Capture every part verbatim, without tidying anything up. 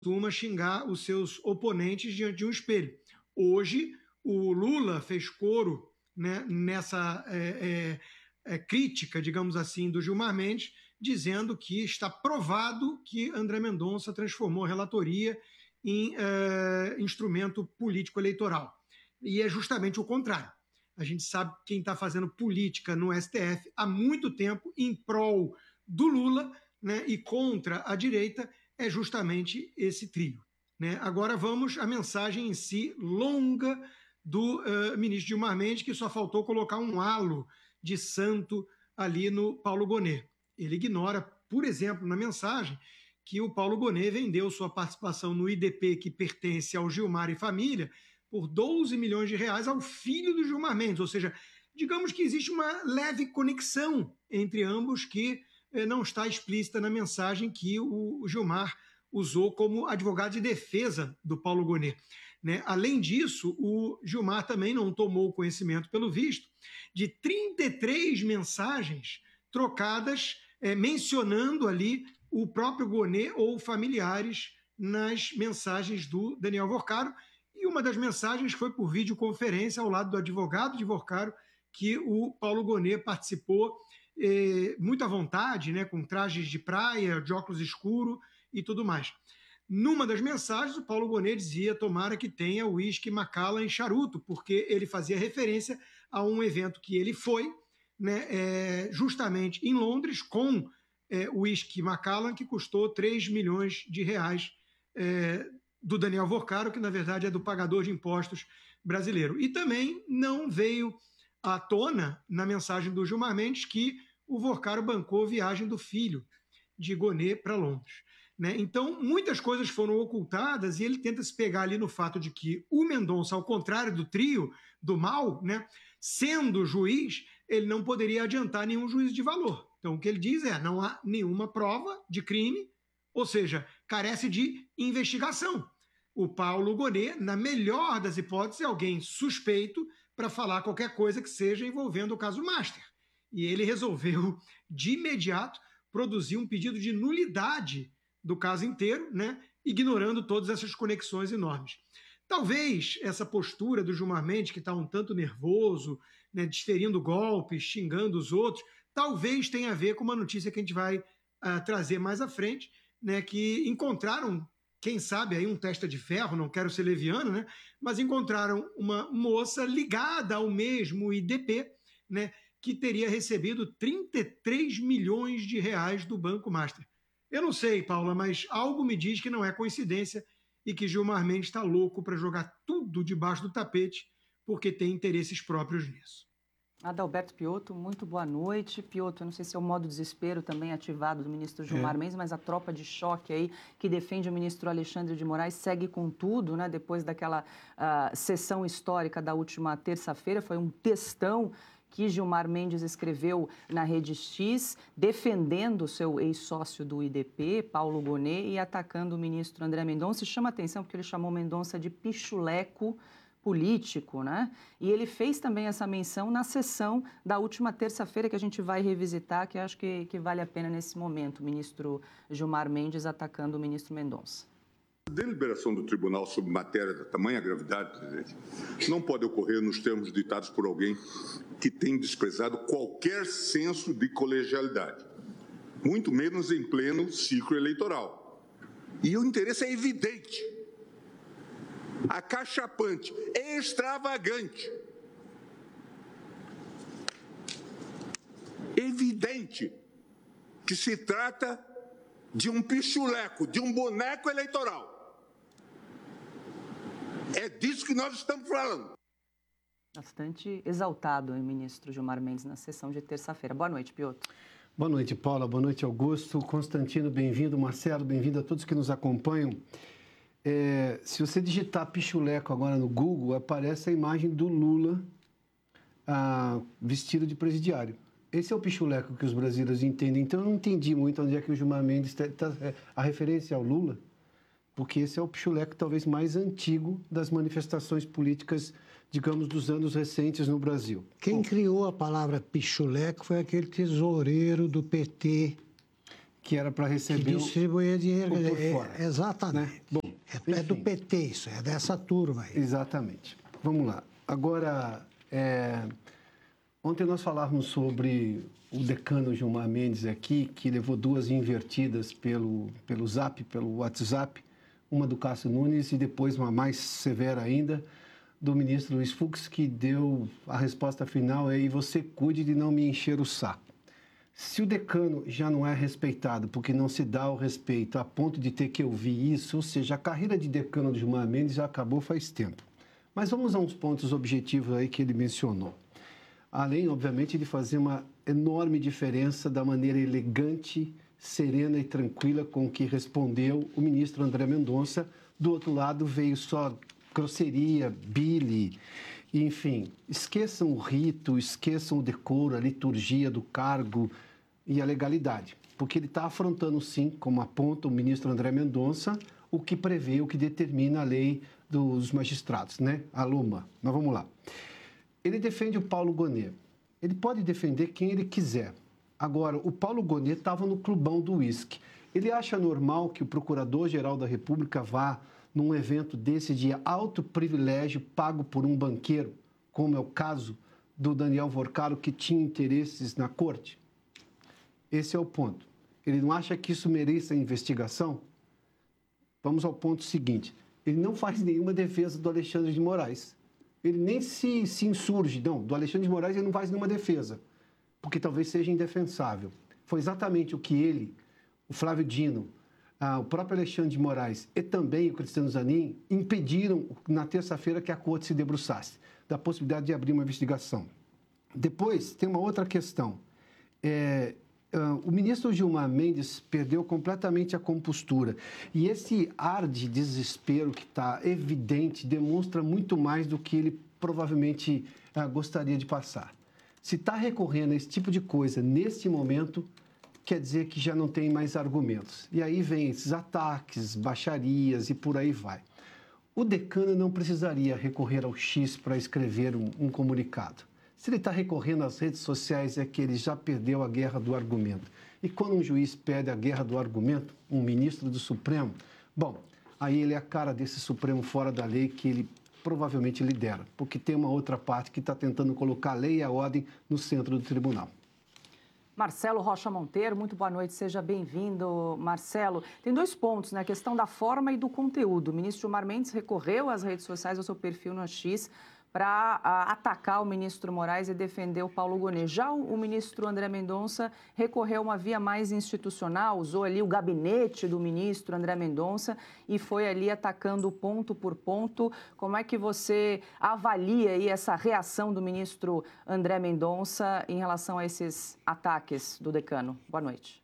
costuma xingar os seus oponentes diante de um espelho. Hoje, o Lula fez coro, né, nessa é, é, é, crítica, digamos assim, do Gilmar Mendes, dizendo que está provado que André Mendonça transformou a relatoria em é, instrumento político eleitoral. E é justamente o contrário. A gente sabe que quem está fazendo política no S T F há muito tempo em prol do Lula, né, e contra a direita é justamente esse trio, né? Agora vamos à mensagem em si longa do uh, ministro Gilmar Mendes, que só faltou colocar um halo de santo ali no Paulo Gonet. Ele ignora, por exemplo, na mensagem, que o Paulo Gonet vendeu sua participação no I D P, que pertence ao Gilmar e família, por doze milhões de reais ao filho do Gilmar Mendes. Ou seja, digamos que existe uma leve conexão entre ambos que eh, não está explícita na mensagem que o Gilmar usou como advogado de defesa do Paulo Gonet, né? Além disso, o Gilmar também não tomou conhecimento, pelo visto, de trinta e três mensagens trocadas eh, mencionando ali o próprio Gonet ou familiares nas mensagens do Daniel Vorcaro, e uma das mensagens foi por videoconferência ao lado do advogado de Vorcaro, que o Paulo Gonet participou eh, muito à vontade, né, com trajes de praia, de óculos escuros e tudo mais. Numa das mensagens, o Paulo Gonet dizia: tomara que tenha uísque Macallan e charuto, porque ele fazia referência a um evento que ele foi, né, é, justamente em Londres, com uísque é, Macallan, que custou três milhões de reais é, do Daniel Vorcaro, que na verdade é do pagador de impostos brasileiro. E também não veio à tona, na mensagem do Gilmar Mendes, que o Vorcaro bancou a viagem do filho de Gonet para Londres, né? Então, muitas coisas foram ocultadas e ele tenta se pegar ali no fato de que o Mendonça, ao contrário do trio do mal, né, sendo juiz, ele não poderia adiantar nenhum juízo de valor. Então, o que ele diz é: não há nenhuma prova de crime, ou seja, carece de investigação. O Paulo Gonet, na melhor das hipóteses, é alguém suspeito para falar qualquer coisa que seja envolvendo o caso Master. E ele resolveu, de imediato, produzir um pedido de nulidade do caso inteiro, né, ignorando todas essas conexões enormes. Talvez essa postura do Gilmar Mendes, que está um tanto nervoso, né, desferindo golpes, xingando os outros, talvez tenha a ver com uma notícia que a gente vai uh, trazer mais à frente, né, que encontraram, quem sabe, aí um testa de ferro, não quero ser leviano, né, mas encontraram uma moça ligada ao mesmo I D P, né, que teria recebido trinta e três milhões de reais do Banco Master. Eu não sei, Paula, mas algo me diz que não é coincidência e que Gilmar Mendes está louco para jogar tudo debaixo do tapete porque tem interesses próprios nisso. Adalberto Piotto, muito boa noite. Piotto, eu não sei se é o modo desespero também ativado do ministro Gilmar é. Mendes, mas a tropa de choque aí que defende o ministro Alexandre de Moraes segue com tudo, né? Depois daquela uh, sessão histórica da última terça-feira, foi um textão que Gilmar Mendes escreveu na Rede X, defendendo o seu ex-sócio do I D P, Paulo Gonet, e atacando o ministro André Mendonça. E chama atenção porque ele chamou Mendonça de pichuleco político, né? E ele fez também essa menção na sessão da última terça-feira, que a gente vai revisitar, que acho que, que vale a pena nesse momento, o ministro Gilmar Mendes atacando o ministro Mendonça. A deliberação do tribunal sobre matéria da tamanha gravidade, presidente, não pode ocorrer nos termos ditados por alguém que tem desprezado qualquer senso de colegialidade, muito menos em pleno ciclo eleitoral. E o interesse é evidente, acachapante, extravagante, evidente que se trata de um pichuleco, de um boneco eleitoral. É disso que nós estamos falando. Bastante exaltado, hein, ministro Gilmar Mendes, na sessão de terça-feira. Boa noite, Piotto. Boa noite, Paula. Boa noite, Augusto. Constantino, bem-vindo. Marcelo, bem-vindo a todos que nos acompanham. É, se você digitar pichuleco agora no Google, aparece a imagem do Lula ah, vestido de presidiário. Esse é o pichuleco que os brasileiros entendem. Então, eu não entendi muito onde é que o Gilmar Mendes está... Tá, a referência ao Lula, porque esse é o pichuleco talvez mais antigo das manifestações políticas, digamos, dos anos recentes no Brasil. Quem Bom, criou a palavra pichuleco foi aquele tesoureiro do P T. que era para receber... Que distribuía dinheiro. o, por é, fora, exatamente. Né? Bom, é, é do P T isso, é dessa turma aí. Exatamente. Vamos lá. Agora, é... ontem nós falávamos sobre o decano Gilmar Mendes aqui, que levou duas invertidas pelo, pelo Zap, pelo WhatsApp, uma do Cássio Nunes e depois uma mais severa ainda, do ministro Luiz Fux, que deu a resposta final aí, você cuide de não me encher o saco. Se o decano já não é respeitado porque não se dá o respeito a ponto de ter que ouvir isso, ou seja, a carreira de decano do Gilmar Mendes já acabou faz tempo. Mas vamos a uns pontos objetivos aí que ele mencionou. Além, obviamente, de fazer uma enorme diferença da maneira elegante, serena e tranquila com que respondeu o ministro André Mendonça. Do outro lado veio só grosseria, bile, enfim. Esqueçam o rito, esqueçam o decoro, a liturgia do cargo e a legalidade. Porque ele está afrontando, sim, como aponta o ministro André Mendonça, o que prevê, o que determina a lei dos magistrados, né? A LUMA. Mas vamos lá. Ele defende o Paulo Gonet. Ele pode defender quem ele quiser. Agora, o Paulo Gonet estava no clubão do uísque. Ele acha normal que o Procurador-Geral da República vá num evento desse de alto privilégio pago por um banqueiro, como é o caso do Daniel Vorcaro, que tinha interesses na corte? Esse é o ponto. Ele não acha que isso mereça investigação? Vamos ao ponto seguinte. Ele não faz nenhuma defesa do Alexandre de Moraes. Ele nem se, se insurge, não, do Alexandre de Moraes ele não faz nenhuma defesa, porque talvez seja indefensável. Foi exatamente o que ele, o Flávio Dino, ah, o próprio Alexandre de Moraes e também o Cristiano Zanin impediram na terça-feira que a corte se debruçasse da possibilidade de abrir uma investigação. Depois, tem uma outra questão. É, Uh, o ministro Gilmar Mendes perdeu completamente a compostura. E esse ar de desespero que está evidente demonstra muito mais do que ele provavelmente uh, gostaria de passar. Se está recorrendo a esse tipo de coisa neste momento, quer dizer que já não tem mais argumentos. E aí vem esses ataques, baixarias e por aí vai. O decano não precisaria recorrer ao X para escrever um, um comunicado. Se ele está recorrendo às redes sociais, é que ele já perdeu a guerra do argumento. E quando um juiz perde a guerra do argumento, um ministro do Supremo, bom, aí ele é a cara desse Supremo fora da lei que ele provavelmente lidera, porque tem uma outra parte que está tentando colocar a lei e a ordem no centro do tribunal. Marcelo Rocha Monteiro, muito boa noite, seja bem-vindo, Marcelo. Tem dois pontos, né? A questão da forma e do conteúdo. O ministro Gilmar Mendes recorreu às redes sociais, ao seu perfil no X, para atacar o ministro Moraes e defender o Paulo Gonet. Já o, o ministro André Mendonça recorreu a uma via mais institucional, usou ali o gabinete do ministro André Mendonça e foi ali atacando ponto por ponto. Como é que você avalia aí essa reação do ministro André Mendonça em relação a esses ataques do decano? Boa noite.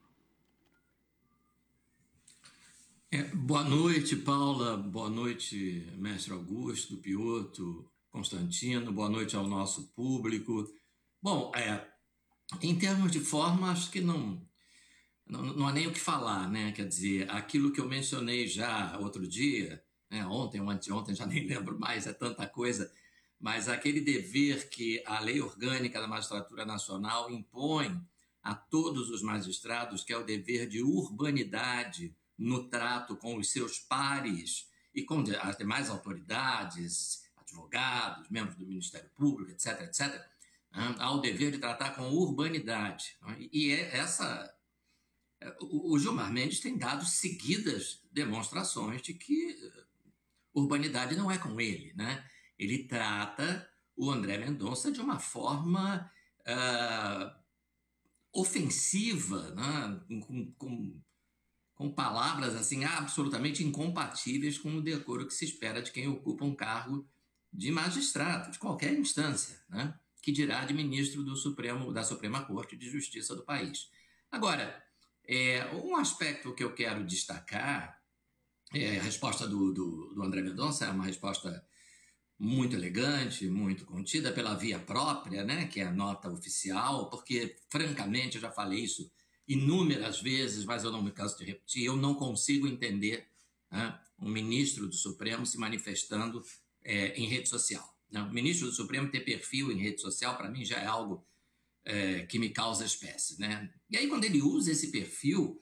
É, boa noite, Paula. Boa noite, mestre Augusto, Piotto, Constantino, boa noite ao nosso público. Bom, é, em termos de forma, acho que não, não, não há nem o que falar, né? Quer dizer, aquilo que eu mencionei já outro dia, né? Ontem ou anteontem, já nem lembro mais, é tanta coisa, mas aquele dever que a Lei Orgânica da Magistratura Nacional impõe a todos os magistrados, que é o dever de urbanidade no trato com os seus pares e com as demais autoridades, advogados, membros do Ministério Público, etc, etcétera, há o dever de tratar com urbanidade. E é essa... O Gilmar Mendes tem dado seguidas demonstrações de que urbanidade não é com ele, né? Ele trata o André Mendonça de uma forma uh, ofensiva, né? com, com, com palavras assim, absolutamente incompatíveis com o decoro que se espera de quem ocupa um cargo de magistrado, de qualquer instância, né? Que dirá de ministro do Supremo, da Suprema Corte de Justiça do país. Agora, é, um aspecto que eu quero destacar, é, a resposta do, do, do André Mendonça é uma resposta muito elegante, muito contida pela via própria, né? Que é a nota oficial, porque, francamente, eu já falei isso inúmeras vezes, mas eu não me canso de repetir, eu não consigo entender, né, um ministro do Supremo se manifestando É, em rede social. Não, o ministro do Supremo ter perfil em rede social, para mim, já é algo é, que me causa espécie, né? E aí, quando ele usa esse perfil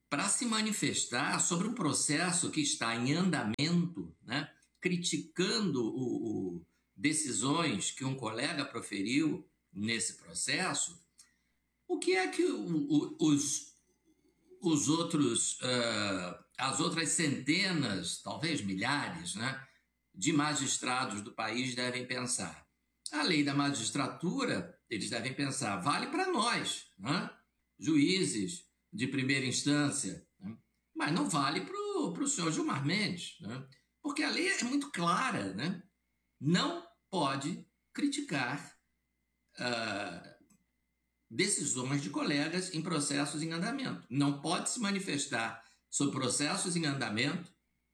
para se manifestar sobre um processo que está em andamento, né, criticando o, o, decisões que um colega proferiu nesse processo, o que é que o, o, os, os outros, uh, as outras centenas, talvez milhares, né, de magistrados do país devem pensar? A lei da magistratura, eles devem pensar, vale para nós, né, juízes de primeira instância, né, mas não vale para o senhor Gilmar Mendes, né, porque a lei é muito clara, né, não pode criticar uh, decisões de colegas em processos em andamento. Não pode se manifestar sobre processos em andamento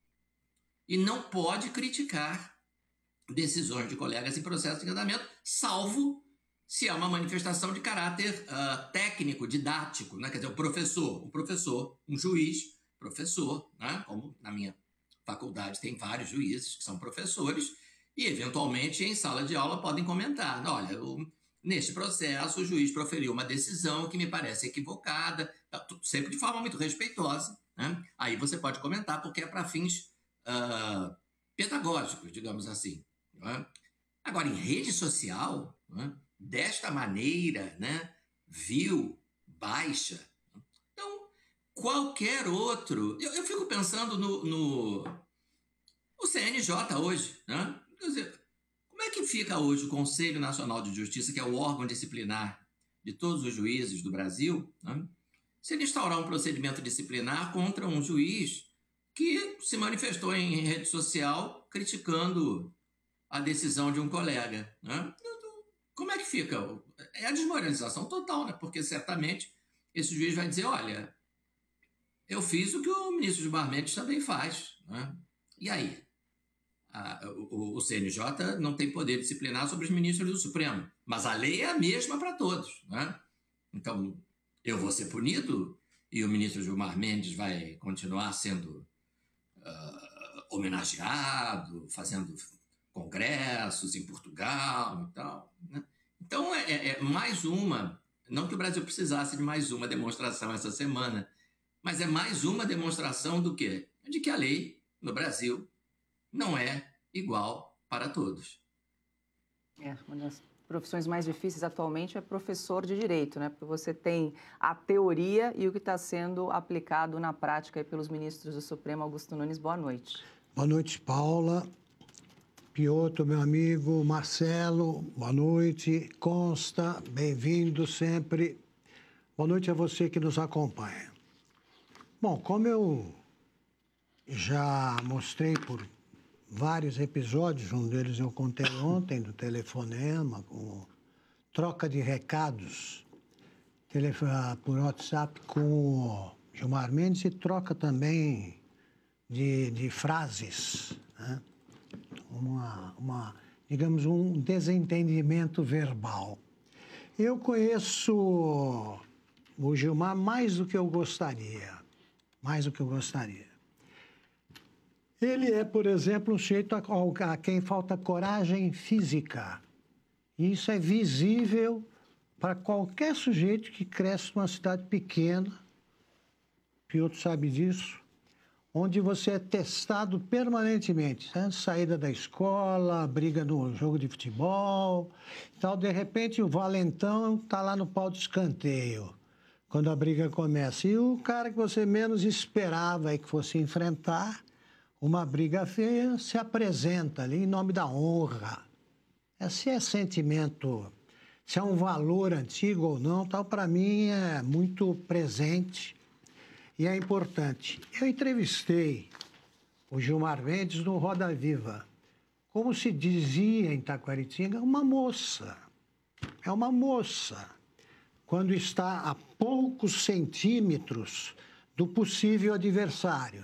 e não pode criticar decisões de colegas em processos em andamento, salvo se é uma manifestação de caráter uh, técnico, didático, né? Quer dizer, o professor, um professor, um juiz, professor, né? Como na minha faculdade tem vários juízes que são professores, e, eventualmente, em sala de aula podem comentar. Olha, eu, neste processo, o juiz proferiu uma decisão que me parece equivocada, sempre de forma muito respeitosa, né? Aí você pode comentar, porque é para fins uh, pedagógicos, digamos assim. Né? Agora, em rede social, né, desta maneira, né, vil, baixa, então, qualquer outro... Eu, eu fico pensando no, no, no C N J hoje, né? Quer dizer, como é que fica hoje o Conselho Nacional de Justiça, que é o órgão disciplinar de todos os juízes do Brasil, né, se ele instaurar um procedimento disciplinar contra um juiz que se manifestou em rede social criticando a decisão de um colega, né? Como é que fica? É a desmoralização total, né? Porque certamente esse juiz vai dizer, olha, eu fiz o que o ministro Gilmar Mendes também faz, né? E aí? A, o, o C N J não tem poder disciplinar sobre os ministros do Supremo, mas a lei é a mesma para todos, né? Então, eu vou ser punido e o ministro Gilmar Mendes vai continuar sendo uh, homenageado, fazendo congressos em Portugal e tal, né? Então, é, é mais uma, não que o Brasil precisasse de mais uma demonstração essa semana, mas é mais uma demonstração do quê? De que a lei no Brasil não é igual para todos. É, uma das profissões mais difíceis atualmente é professor de direito, né? Porque você tem a teoria e o que está sendo aplicado na prática aí pelos ministros do Supremo. Augusto Nunes, boa noite. Boa noite, Paula. Piotr, meu amigo, Marcelo, boa noite. Consta, bem-vindo sempre. Boa noite a você que nos acompanha. Bom, como eu já mostrei por vários episódios, um deles eu contei ontem, do telefonema, com troca de recados por WhatsApp com o Gilmar Mendes, e troca também de, de frases, né? Uma, uma, digamos, um desentendimento verbal. Eu conheço o Gilmar mais do que eu gostaria, mais do que eu gostaria. Ele é, por exemplo, um sujeito a, a quem falta coragem física. E isso é visível para qualquer sujeito que cresce numa cidade pequena, Piotr sabe disso, onde você é testado permanentemente, né? Saída da escola, briga no jogo de futebol, tal. De repente o valentão está lá no pau de escanteio, quando a briga começa. E o cara que você menos esperava que fosse enfrentar uma briga feia se apresenta ali em nome da honra. Esse é sentimento, se é um valor antigo ou não, tal, para mim é muito presente e é importante. Eu entrevistei o Gilmar Mendes no Roda Viva. Como se dizia em Taquaritinga, uma moça. É uma moça. Quando está a poucos centímetros do possível adversário.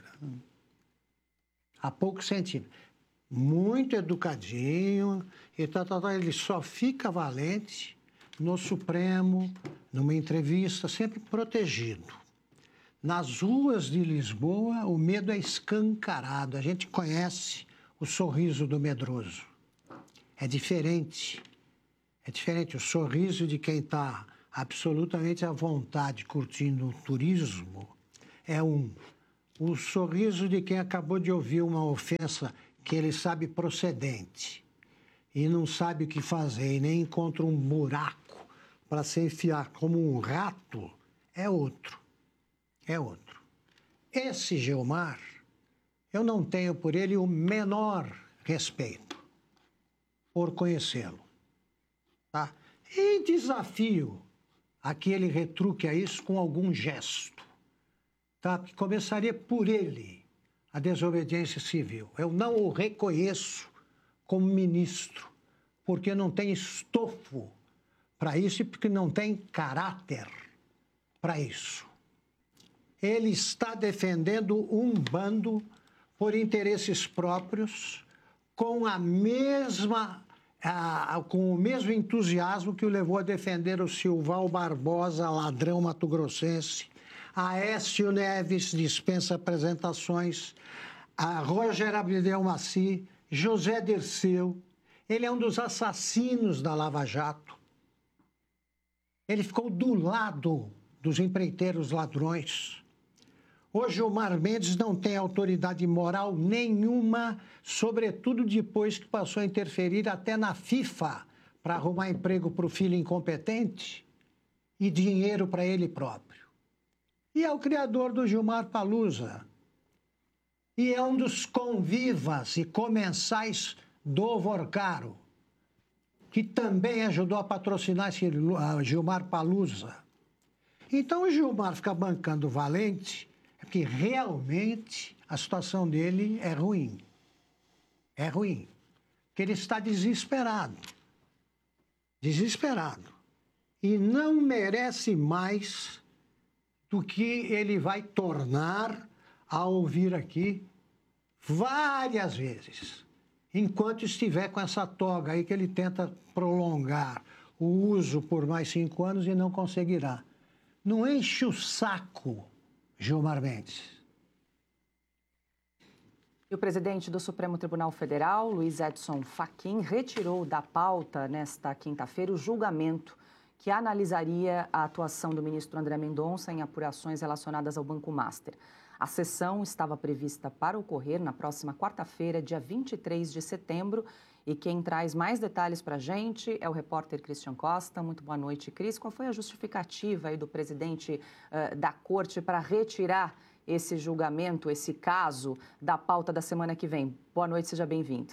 A poucos centímetros. Muito educadinho, e tal, tal, tal. Ele só fica valente no Supremo, numa entrevista, sempre protegido. Nas ruas de Lisboa, o medo é escancarado. A gente conhece o sorriso do medroso. É diferente. É diferente. O sorriso de quem está absolutamente à vontade, curtindo o turismo, é um. O sorriso de quem acabou de ouvir uma ofensa que ele sabe procedente e não sabe o que fazer e nem encontra um buraco para se enfiar como um rato, é outro. É outro. Esse Gilmar, eu não tenho por ele o menor respeito por conhecê-lo. Tá? E desafio a que ele retruque a isso com algum gesto. Tá? Que começaria por ele, a desobediência civil. Eu não o reconheço como ministro, porque não tem estofo para isso e porque não tem caráter para isso. Ele está defendendo um bando por interesses próprios, com a mesma, a, com o mesmo entusiasmo que o levou a defender o Silval Barbosa, ladrão mato-grossense, Aécio Neves, dispensa apresentações, a Roger Abdel Maci, José Dirceu. Ele é um dos assassinos da Lava Jato. Ele ficou do lado dos empreiteiros ladrões. Hoje, Gilmar Mendes não tem autoridade moral nenhuma, sobretudo depois que passou a interferir até na FIFA para arrumar emprego para o filho incompetente e dinheiro para ele próprio. E é o criador do Gilmar Palusa. E é um dos convivas e comensais do Vorcaro, que também ajudou a patrocinar esse Gilmar Palusa. Então, o Gilmar fica bancando o Valente, porque realmente a situação dele é ruim. É ruim. Porque ele está desesperado. Desesperado. E não merece mais do que ele vai tornar a ouvir aqui várias vezes, enquanto estiver com essa toga aí que ele tenta prolongar o uso por mais cinco anos e não conseguirá. Não enche o saco, Gilmar Mendes. E o presidente do Supremo Tribunal Federal, Luiz Edson Fachin, retirou da pauta nesta quinta-feira o julgamento que analisaria a atuação do ministro André Mendonça em apurações relacionadas ao Banco Master. A sessão estava prevista para ocorrer na próxima quarta-feira, dia vinte e três de setembro, e quem traz mais detalhes para a gente é o repórter Christian Costa. Muito boa noite, Cris. Qual foi a justificativa aí do presidente uh, da Corte para retirar esse julgamento, esse caso, da pauta da semana que vem? Boa noite, seja bem-vindo.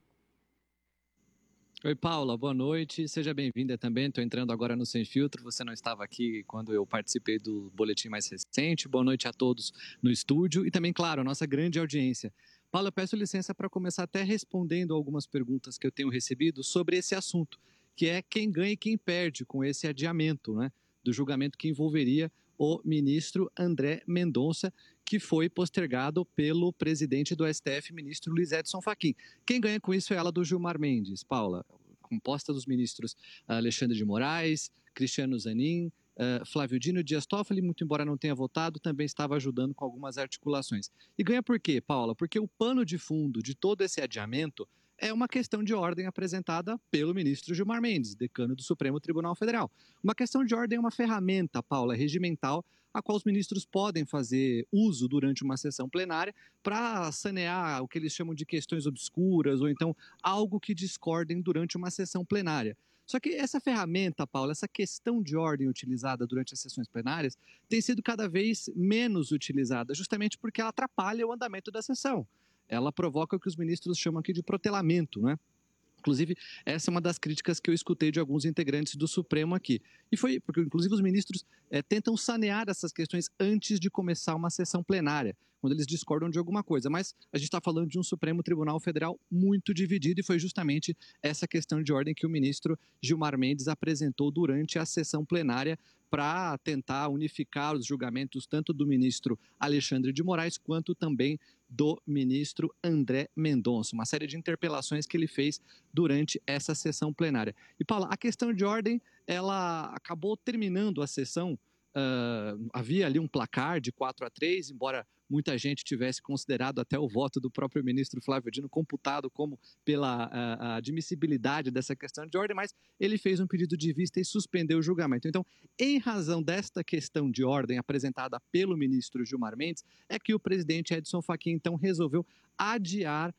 Oi, Paula, boa noite, seja bem-vinda também. Estou entrando agora no Sem Filtro, você não estava aqui quando eu participei do boletim mais recente. Boa noite a todos no estúdio e também, claro, a nossa grande audiência. Paula, eu peço licença para começar até respondendo algumas perguntas que eu tenho recebido sobre esse assunto, que é quem ganha e quem perde com esse adiamento, né, do julgamento que envolveria o ministro André Mendonça, que foi postergado pelo presidente do S T F, ministro Luiz Edson Fachin. Quem ganha com isso é ela do Gilmar Mendes, Paula, composta dos ministros Alexandre de Moraes, Cristiano Zanin, uh, Flávio Dino e Dias Toffoli, muito embora não tenha votado, também estava ajudando com algumas articulações. E ganha por quê, Paula? Porque o pano de fundo de todo esse adiamento é uma questão de ordem apresentada pelo ministro Gilmar Mendes, decano do Supremo Tribunal Federal. Uma questão de ordem é uma ferramenta, Paula, regimental, a qual os ministros podem fazer uso durante uma sessão plenária para sanear o que eles chamam de questões obscuras ou então algo que discordem durante uma sessão plenária. Só que essa ferramenta, Paula, essa questão de ordem utilizada durante as sessões plenárias tem sido cada vez menos utilizada, justamente porque ela atrapalha o andamento da sessão. Ela provoca o que os ministros chamam aqui de protelamento, né? Inclusive, essa é uma das críticas que eu escutei de alguns integrantes do Supremo aqui. E foi porque, inclusive, os ministros é, tentam sanear essas questões antes de começar uma sessão plenária, quando eles discordam de alguma coisa. Mas a gente está falando de um Supremo Tribunal Federal muito dividido e foi justamente essa questão de ordem que o ministro Gilmar Mendes apresentou durante a sessão plenária para tentar unificar os julgamentos tanto do ministro Alexandre de Moraes quanto também do ministro André Mendonça, uma série de interpelações que ele fez durante essa sessão plenária. E, Paula, a questão de ordem, ela acabou terminando a sessão uh, havia ali um placar de quatro a três, embora muita gente tivesse considerado até o voto do próprio ministro Flávio Dino computado como pela uh, admissibilidade dessa questão de ordem, mas ele fez um pedido de vista e suspendeu o julgamento. Então, em razão desta questão de ordem apresentada pelo ministro Gilmar Mendes, é que o presidente Edson Fachin, então, resolveu adiar